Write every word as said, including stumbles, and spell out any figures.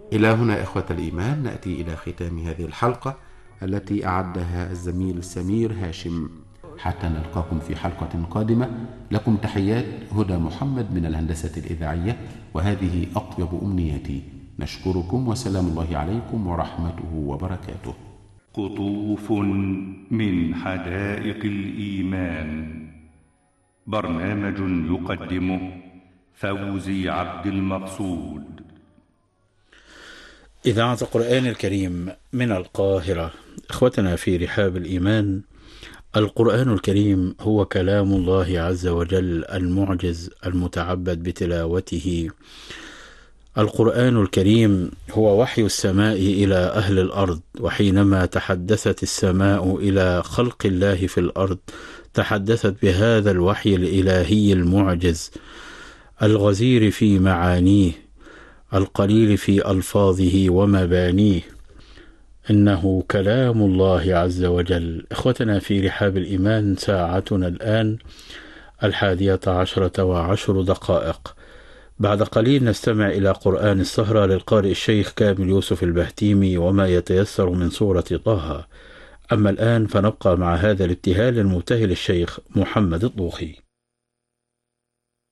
إلى هنا إخوة الإيمان نأتي إلى ختام هذه الحلقة التي أعدها الزميل سمير هاشم. حتى نلقاكم في حلقة قادمة، لكم تحيات هدى محمد من الهندسة الإذاعية، وهذه أطيب أمنياتي. نشكركم وسلام الله عليكم ورحمته وبركاته. قطوف من حدائق الإيمان، برنامج يقدمه فوزي عبد المقصود. إذاعة القرآن الكريم من القاهرة. إخوتنا في رحاب الإيمان، القرآن الكريم هو كلام الله عز وجل المعجز المتعبد بتلاوته. القرآن الكريم هو وحي السماء إلى أهل الأرض، وحينما تحدثت السماء إلى خلق الله في الأرض تحدثت بهذا الوحي الإلهي المعجز الغزير في معانيه، القليل في ألفاظه ومبانيه. إنه كلام الله عز وجل. إخوتنا في رحاب الإيمان، ساعتنا الآن الحادية عشرة وعشر دقائق. بعد قليل نستمع إلى قرآن السهرة للقارئ الشيخ كامل يوسف البهتيمي وما يتيسر من سورة طه. أما الآن فنبقى مع هذا الابتهال المبتهل الشيخ محمد الطوخي.